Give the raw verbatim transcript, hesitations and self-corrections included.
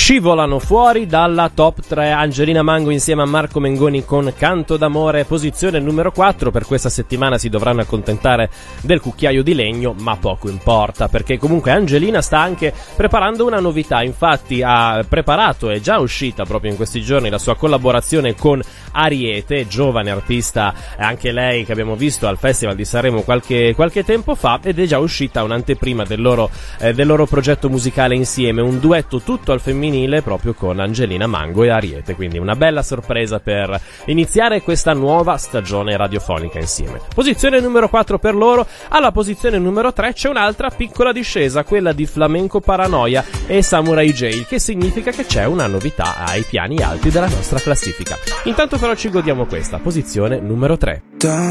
scivolano fuori dalla top tre. Angelina Mango insieme a Marco Mengoni con Canto d'amore, posizione numero quattro. Per questa settimana si dovranno accontentare del cucchiaio di legno, ma poco importa, perché comunque Angelina sta anche preparando una novità. Infatti ha preparato, è già uscita proprio in questi giorni, la sua collaborazione con Ariete, giovane artista anche lei che abbiamo visto al Festival di Sanremo qualche, qualche tempo fa, ed è già uscita un'anteprima del loro, eh, del loro progetto musicale insieme, un duetto tutto al femminile proprio con Angelina Mango e Ariete, quindi una bella sorpresa per iniziare questa nuova stagione radiofonica insieme. Posizione numero quattro per loro. Alla posizione numero tre c'è un'altra piccola discesa, quella di Flamenco Paranoia e Samurai J, il che significa che c'è una novità ai piani alti della nostra classifica. Intanto però ci godiamo questa posizione numero tre.